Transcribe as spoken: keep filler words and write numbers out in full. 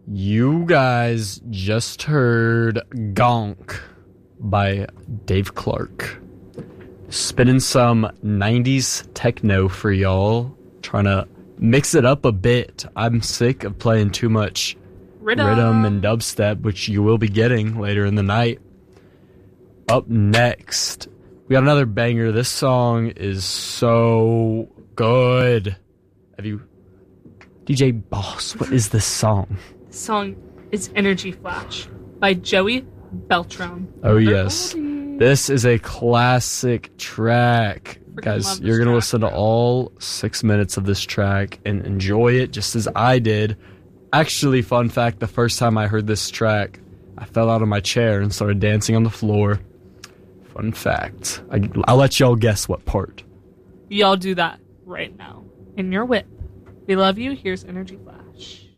You guys just heard Gonk by Dave Clark. Spinning some nineties techno for y'all. Trying to mix it up a bit. I'm sick of playing too much rhythm, rhythm and dubstep, which you will be getting later in the night. Up next, we got another banger. This song is so good. Have you... D J Boss, what is this song? This song is Energy Flash by Joey Beltran. Oh, yes. Oldie. This is a classic track. Freaking Guys, you're going to listen to all six minutes of this track and enjoy it just as I did. Actually, fun fact, the first time I heard this track, I fell out of my chair and started dancing on the floor. Fun fact. I, I'll let y'all guess what part. Y'all do that right now in your whip. We love you. Here's Energy Flash.